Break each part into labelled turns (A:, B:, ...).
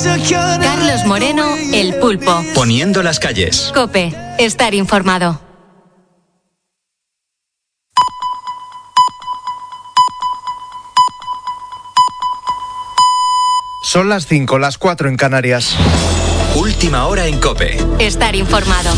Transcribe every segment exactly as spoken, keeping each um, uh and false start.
A: Carlos Moreno, El Pulpo.
B: Poniendo las calles.
A: COPE, estar informado.
C: Son las cinco, las cuatro en Canarias.
B: Última hora en COPE.
A: Estar informado.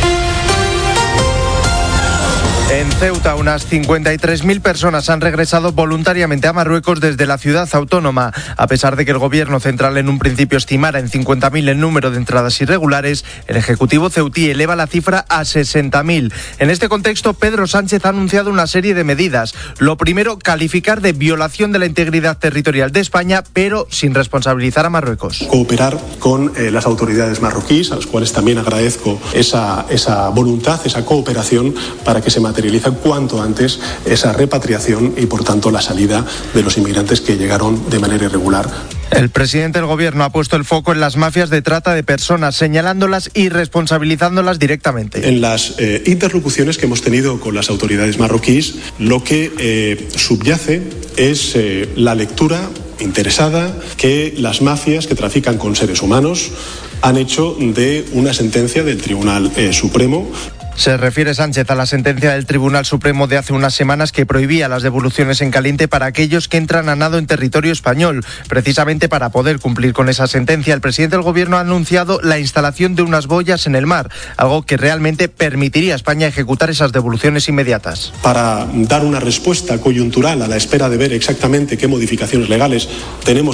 C: En Ceuta, unas cincuenta y tres mil personas han regresado voluntariamente a Marruecos desde la ciudad autónoma. A pesar de que el gobierno central en un principio estimara en cincuenta mil el número de entradas irregulares, el Ejecutivo ceutí eleva la cifra a sesenta mil. En este contexto, Pedro Sánchez ha anunciado una serie de medidas. Lo primero, calificar de violación de la integridad territorial de España, pero sin responsabilizar a Marruecos.
D: Cooperar con eh, las autoridades marroquíes, a las cuales también agradezco esa, esa voluntad, esa cooperación para que se materialice cuanto antes esa repatriación y, por tanto, la salida de los inmigrantes que llegaron de manera irregular.
C: El presidente del gobierno ha puesto el foco en las mafias de trata de personas, señalándolas y responsabilizándolas directamente.
D: En las eh, interlocuciones que hemos tenido con las autoridades marroquíes, lo que eh, subyace es eh, la lectura interesada que las mafias que trafican con seres humanos han hecho de una sentencia del Tribunal eh, Supremo.
C: Se refiere Sánchez a la sentencia del Tribunal Supremo de hace unas semanas que prohibía las devoluciones en caliente para aquellos que entran a nado en territorio español. Precisamente para poder cumplir con esa sentencia, el presidente del gobierno ha anunciado la instalación de unas boyas en el mar, algo que realmente permitiría a España ejecutar esas devoluciones inmediatas.
D: Para dar una respuesta coyuntural a la espera de ver exactamente qué modificaciones legales tenemos